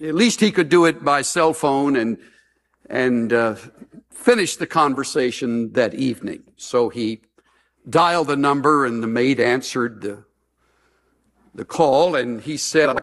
at least he could do it by cell phone and finish the conversation that evening. So he dialed the number, and the maid answered the call, and he said,